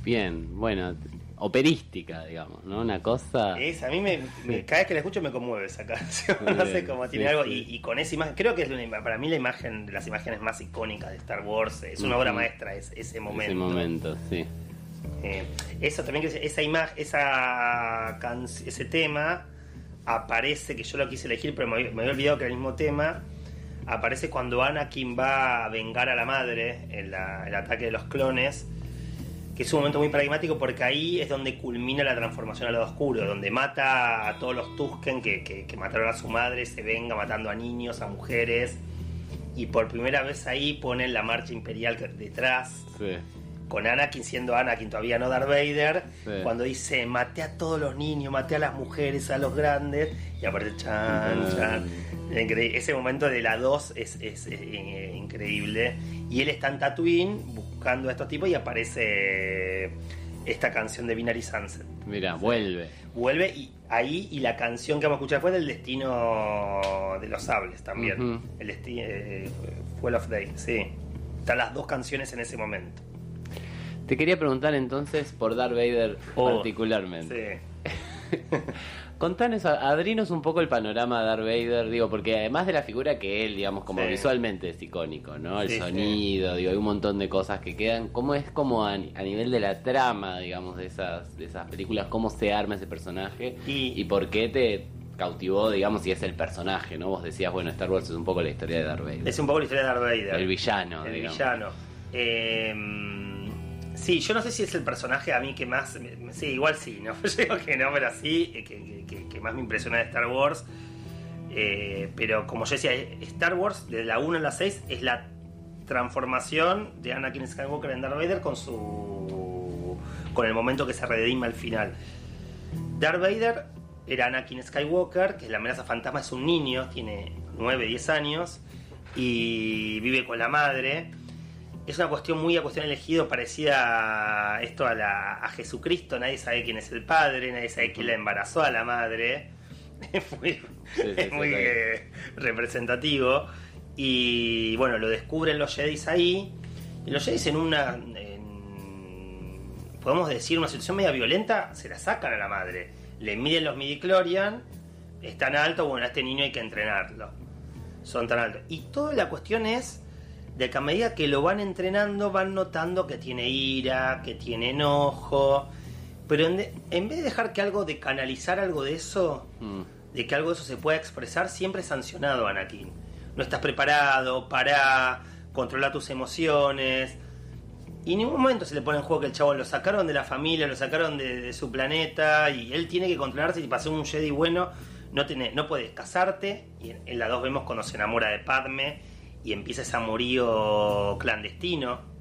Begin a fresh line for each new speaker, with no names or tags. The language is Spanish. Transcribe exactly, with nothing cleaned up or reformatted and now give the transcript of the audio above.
Bien, bueno, operística, digamos, ¿no? Una cosa...
Es, a mí me, me cada vez que la escucho me conmueve esa canción. No sé cómo tiene
sí,
algo.
sí.
Y, y con esa imagen, creo que es una, para mí la imagen de las imágenes más icónicas de Star Wars. Es una
Uh-huh.
obra maestra, es, ese momento.
Ese momento, sí.
Eh, eso también, que esa imagen, esa can- ese tema aparece, que yo lo quise elegir, pero me, me había olvidado que era el mismo tema. Aparece cuando Anakin va a vengar a la madre en la, el ataque de los clones, que es un momento muy pragmático porque ahí es donde culmina la transformación al lado oscuro, donde mata a todos los Tusken que, que, que mataron a su madre, se venga matando a niños, a mujeres, y por primera vez ahí ponen la marcha imperial detrás.
Sí.
Con Anakin siendo Anakin, todavía no Darth Vader,
Sí.
cuando dice maté a todos los niños, maté a las mujeres, a los grandes, y aparece chan,
Mm.
chan. Increíble. Ese momento de la dos es, es, es, eh, increíble. Y él está en Tatooine buscando a estos tipos y aparece esta canción de Binary Sunset.
Mira, vuelve.
Vuelve y ahí, y la canción que vamos a escuchar fue del destino de los sables también.
Uh-huh.
El destino, eh, Fuel of Day, sí. Están las dos canciones en ese momento.
Te quería preguntar entonces por Darth Vader
Oh,
particularmente.
Sí.
Contanos, adrinos un poco el panorama de Darth Vader, digo, porque además de la figura que él, digamos, como
Sí.
visualmente es icónico, ¿no? El
Sí,
sonido, digo, hay un montón de cosas que quedan. ¿Cómo es como a, a nivel de la trama, digamos, de esas, de esas películas, cómo se arma ese personaje
Y-
y por qué te cautivó, digamos, si es el personaje, ¿no? Vos decías, bueno, Star Wars es un poco la historia de Darth Vader.
Es un poco la historia de Darth Vader.
El villano,
El
digamos.
villano. Eh, sí, yo no sé si es el personaje a mí que más... Sí, igual sí, ¿no? Yo digo que no, pero sí, que, que, que, que más me impresiona de Star Wars. Eh, pero como yo decía, Star Wars, de la uno a la seis, es la transformación de Anakin Skywalker en Darth Vader con su... con el momento que se redima al final. Darth Vader era Anakin Skywalker, que es la amenaza fantasma, es un niño, tiene nueve, diez años y vive con la madre. Es una cuestión muy a cuestión elegido, parecida a esto a, la, a Jesucristo. Nadie sabe quién es el padre, nadie sabe quién la embarazó a la madre. Es muy,
Sí, sí,
es
sí,
muy
sí.
eh, representativo. Y bueno, lo descubren los Jedis ahí. Y los Jedis en una... en- podemos decir, una situación media violenta, se la sacan a la madre. Le miden los midichlorian, es tan alto, bueno, a este niño hay que entrenarlo. Son tan altos. Y toda la cuestión es de que a medida que lo van entrenando, van notando que tiene ira, que tiene enojo. Pero en, de- en vez de dejar que algo, de canalizar algo de eso,
Mm.
de que algo de eso se pueda expresar, siempre es sancionado, Anakin. No estás preparado, pará, controla tus emociones. Y en ningún momento se le pone en juego que el chavo lo sacaron de la familia, lo sacaron de, de su planeta, y él tiene que controlarse. Y para ser un Jedi bueno, no, tiene, no puedes casarte. Y en, en la dos vemos cuando se enamora de Padme y empieza ese amorío clandestino.